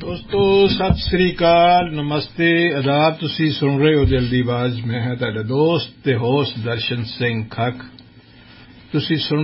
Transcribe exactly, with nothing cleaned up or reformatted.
ਦੋਸਤੋ ਸਤਿ ਸ੍ਰੀ ਅਕਾਲ ਨਮਸਤੇ ਆਦਾਬ ਤੁਸੀਂ ਸੁਣ ਰਹੇ ਹੋ ਦਿਲ ਦੀ ਆਵਾਜ਼ ਮੈਂ ਹਾਂ ਤੁਹਾਡਾ ਦੋਸਤ ਅਤੇ ਹੋਸਟ ਦਰਸ਼ਨ ਸਿੰਘ ਖੱਖ ਤੁਸੀਂ ਸੁਣ